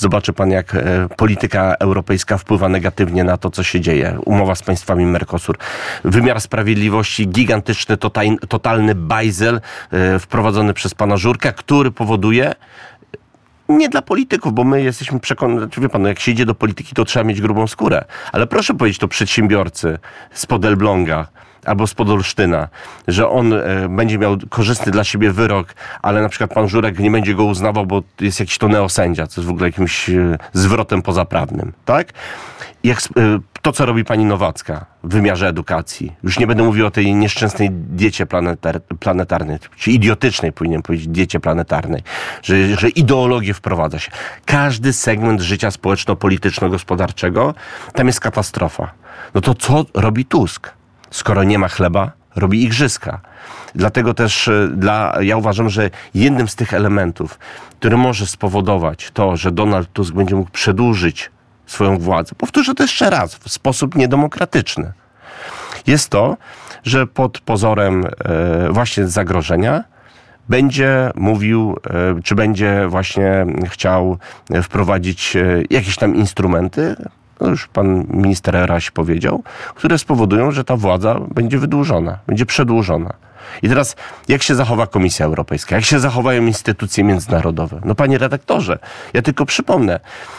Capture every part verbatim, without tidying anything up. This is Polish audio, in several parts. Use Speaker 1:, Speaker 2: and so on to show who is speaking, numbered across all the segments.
Speaker 1: zobaczy pan, jak polityka europejska wpływa negatywnie na to, co się dzieje. Umowa z państwami Mercosur. Wymiar sprawiedliwości, gigantyczny, total, totalny bajzel wprowadzony przez pana Żurka, który powoduje, nie dla polityków, bo my jesteśmy przekonani, czy wie pan, no jak się idzie do polityki, to trzeba mieć grubą skórę. Ale proszę powiedzieć to przedsiębiorcy spod Elbląga albo spod Olsztyna, że on e, będzie miał korzystny dla siebie wyrok, ale na przykład pan Żurek nie będzie go uznawał, bo jest jakiś to neosędzia, co jest w ogóle jakimś e, zwrotem pozaprawnym, tak? Jak, e, to, co robi pani Nowacka w wymiarze edukacji. Już nie będę mówił o tej nieszczęsnej diecie planetar- planetarnej, czy idiotycznej, powinien powiedzieć, diecie planetarnej, że, że ideologię wprowadza się. Każdy segment życia społeczno-polityczno-gospodarczego, tam jest katastrofa. No to co robi Tusk? Skoro nie ma chleba, robi igrzyska. Dlatego też dla, ja uważam, że jednym z tych elementów, który może spowodować to, że Donald Tusk będzie mógł przedłużyć swoją władzę, powtórzę to jeszcze raz, w sposób niedemokratyczny, jest to, że pod pozorem e, właśnie zagrożenia będzie mówił, e, czy będzie właśnie chciał wprowadzić e, jakieś tam instrumenty, no już pan minister Raś powiedział, które spowodują, że ta władza będzie wydłużona, będzie przedłużona. I teraz, jak się zachowa Komisja Europejska? Jak się zachowają instytucje międzynarodowe? No panie redaktorze, ja tylko przypomnę,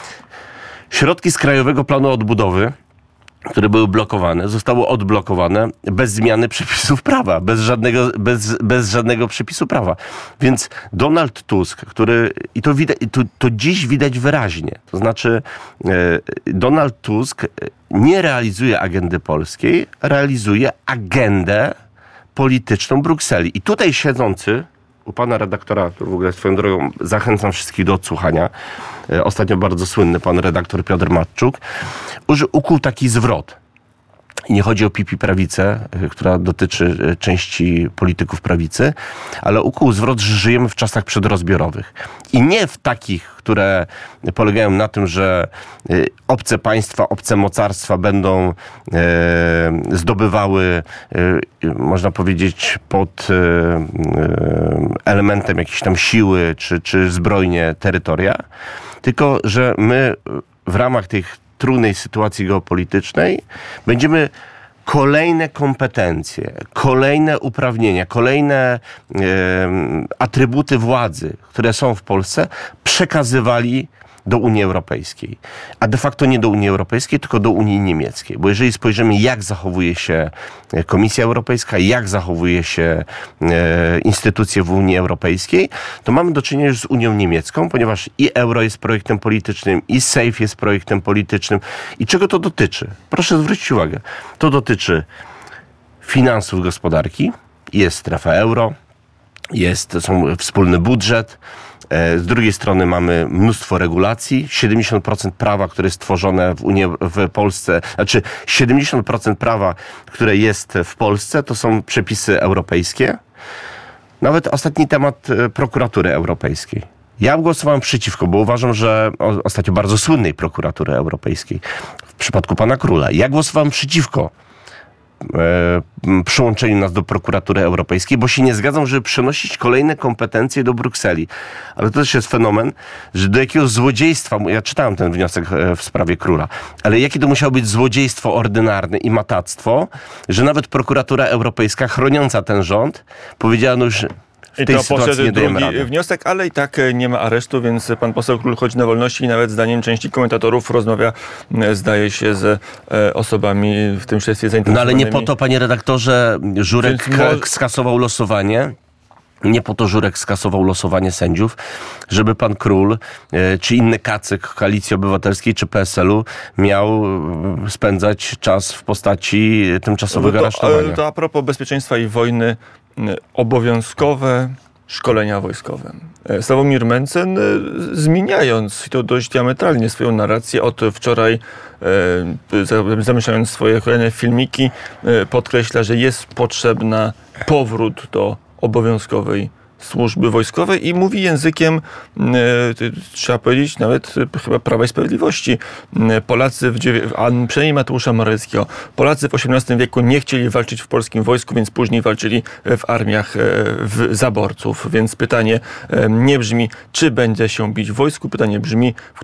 Speaker 1: środki z Krajowego Planu Odbudowy, które były blokowane, zostały odblokowane bez zmiany przepisów prawa, bez żadnego, bez, bez żadnego przepisu prawa. Więc Donald Tusk, który, i to, widać, to, to dziś widać wyraźnie, to znaczy e, Donald Tusk nie realizuje agendy polskiej, realizuje agendę polityczną Brukseli. I tutaj siedzący u pana redaktora, to w ogóle swoją drogą zachęcam wszystkich do odsłuchania, ostatnio bardzo słynny pan redaktor Piotr Matczuk, ukuł taki zwrot. I nie chodzi o pipi prawicę, która dotyczy części polityków prawicy, ale ukuł zwrot, że żyjemy w czasach przedrozbiorowych. I nie w takich, które polegają na tym, że obce państwa, obce mocarstwa będą zdobywały, można powiedzieć, pod elementem jakiejś tam siły czy, czy zbrojnie terytoria, tylko że my w ramach tych trudnej sytuacji geopolitycznej będziemy kolejne kompetencje, kolejne uprawnienia, kolejne e, atrybuty władzy, które są w Polsce, przekazywali do Unii Europejskiej. A de facto nie do Unii Europejskiej, tylko do Unii Niemieckiej. Bo jeżeli spojrzymy, jak zachowuje się Komisja Europejska, jak zachowuje się e, instytucje w Unii Europejskiej, to mamy do czynienia już z Unią Niemiecką, ponieważ i euro jest projektem politycznym, i SAFE jest projektem politycznym. I czego to dotyczy? Proszę zwrócić uwagę. To dotyczy finansów gospodarki, jest strefa euro, jest są wspólny budżet. Z drugiej strony mamy mnóstwo regulacji, siedemdziesiąt procent prawa, które jest tworzone w Unii, w Polsce, znaczy siedemdziesiąt procent prawa, które jest w Polsce, to są przepisy europejskie. Nawet ostatni temat prokuratury europejskiej. Ja głosowałem przeciwko, bo uważam, że ostatnio bardzo słynnej prokuratury europejskiej, w przypadku pana Króla. Ja głosowałem przeciwko E, przyłączeniu nas do prokuratury europejskiej, bo się nie zgadzam, żeby przenosić kolejne kompetencje do Brukseli. Ale to też jest fenomen, że do jakiego złodziejstwa, ja czytałem ten wniosek w sprawie Króla, ale jakie to musiało być złodziejstwo ordynarne i matactwo, że nawet prokuratura europejska chroniąca ten rząd powiedziała, no już w
Speaker 2: I
Speaker 1: tej
Speaker 2: to
Speaker 1: sytuacji nie dajemy
Speaker 2: drugi
Speaker 1: rady.
Speaker 2: wniosek, ale i tak nie ma aresztu, więc pan poseł Król chodzi na wolności i nawet zdaniem części komentatorów rozmawia, zdaje się, z osobami w tym śledztwie zainteresowanymi.
Speaker 1: No ale nie po to, panie redaktorze, Żurek
Speaker 2: Więc mo-
Speaker 1: skasował losowanie. Nie po to Żurek skasował losowanie sędziów, żeby pan Król, czy inny kacyk Koalicji Obywatelskiej, czy P S L-u miał spędzać czas w postaci tymczasowego
Speaker 2: to,
Speaker 1: aresztowania.
Speaker 2: To a propos bezpieczeństwa i wojny, obowiązkowe szkolenia wojskowe. Sławomir Mencen, zmieniając, i to dość diametralnie, swoją narrację od wczoraj, zamyślając swoje kolejne filmiki, podkreśla, że jest potrzebna powrót do obowiązkowej służby wojskowej i mówi językiem, e, trzeba powiedzieć, nawet e, chyba Prawa i Sprawiedliwości. E, Polacy, w dziewię- a przynajmniej Mateusza Morawieckiego, Polacy w osiemnastym wieku nie chcieli walczyć w polskim wojsku, więc później walczyli w armiach e, w zaborców. Więc pytanie e, nie brzmi, czy będzie się bić w wojsku, pytanie brzmi, w